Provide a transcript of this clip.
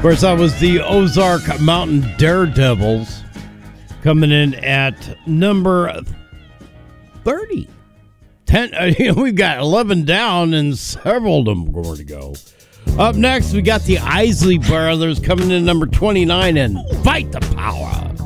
course, that was the Ozark Mountain Daredevils coming in at number 30. We've got 11 down and several of them more to go. Up next, we got the Isley Brothers coming in number 29 and Fight the Power.